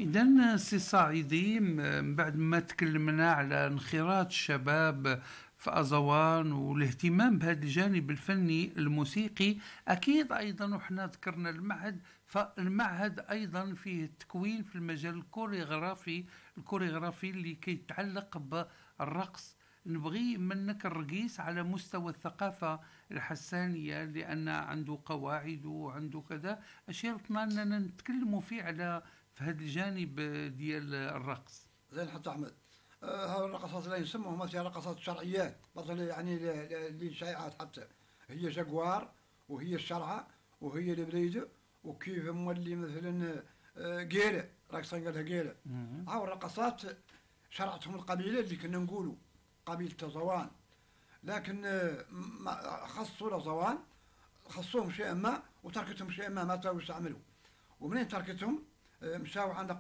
إذا سي صعيدي، بعد ما تكلمنا على انخراط الشباب في أزوان والاهتمام بهذا الجانب الفني الموسيقي، أكيد أيضا وحنا ذكرنا المعهد، فالمعهد أيضا فيه التكوين في المجال الكوريغرافي اللي كيتعلق بالرقص. نبغي منك الرقيس على مستوى الثقافة الحسانية، لأن عنده قواعد وعنده كذا. أشيرتنا أننا نتكلموا فيه على في هذا الجانب ديال الرقص. زين حتى احمد. هاو الرقصات اللي نسموهم مثلا رقصات شرعيات بطل يعني اللي شائعات حتى هي جاكوار وهي الشرعه وهي البريده وكيف مولي مثلا قيله رقصه قالها قيله. هاو الرقصات شرعتهم القبيله اللي كنا نقولوا قبيله زوان، لكن خصوا زوان خصوهم شيئا ما وتركتهم شيئا ما تاو يستعملوا. ومنين تركتهم مشاو عند